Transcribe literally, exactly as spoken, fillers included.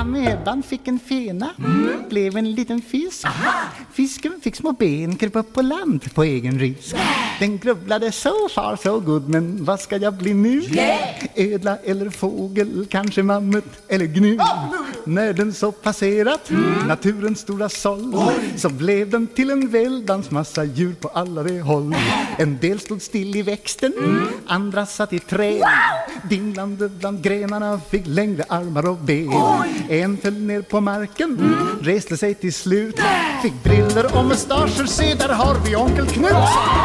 Amöban fick en fena, blev en liten fisk. Fisken fick små ben, kröp upp på land på egen risk. Den grubblade so far so good, men vad ska jag bli nu? Ödla eller fågel, kanske mammut eller gnu. När den så passerat naturens stora såll, så blev den till en väldans massa djur på alla de håll. En del stod still i växten, andra satt i träd. Dinglande bland grenarna fick längre armar och ben. En föll ner på marken, reste sig till slut, fick briller och mustascher, se där har vi onkel Knut.